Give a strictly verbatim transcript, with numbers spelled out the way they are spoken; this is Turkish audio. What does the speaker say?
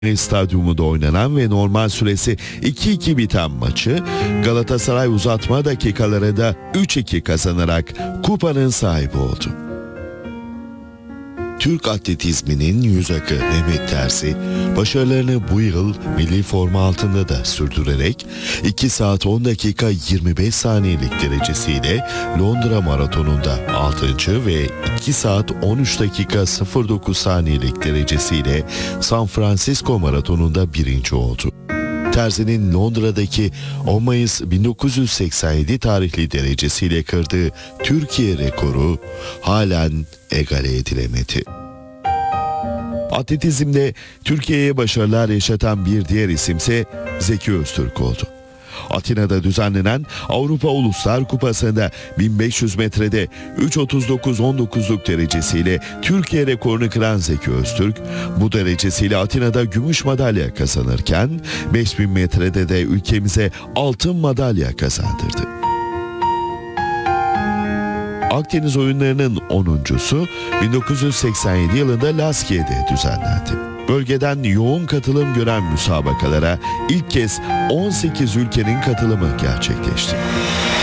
Stadyumunda oynanan ve normal süresi iki iki biten maçı Galatasaray uzatma dakikaları da üç iki kazanarak kupanın sahibi oldu. Türk atletizminin yüz akı Mehmet Terzi, başarılarını bu yıl milli forma altında da sürdürerek iki saat on dakika yirmi beş saniyelik derecesiyle Londra Maratonu'nda altıncı ve iki saat on üç dakika sıfır dokuz saniyelik derecesiyle San Francisco Maratonu'nda birinci oldu. Terzi'nin Londra'daki on Mayıs bin dokuz yüz seksen yedi tarihli derecesiyle kırdığı Türkiye rekoru halen egale edilemedi. Atletizmde Türkiye'ye başarılar yaşatan bir diğer isimse Zeki Öztürk oldu. Atina'da düzenlenen Avrupa Uluslar Kupası'nda bin beş yüz metrede üç otuz dokuz on dokuzluk derecesiyle Türkiye rekorunu kıran Zeki Öztürk, bu derecesiyle Atina'da gümüş madalya kazanırken beş bin metrede de ülkemize altın madalya kazandırdı. Akdeniz oyunlarının onuncusu bin dokuz yüz seksen yedi yılında Laskiye'de düzenlendi. Bölgeden yoğun katılım gören müsabakalara ilk kez on sekiz ülkenin katılımı gerçekleşti.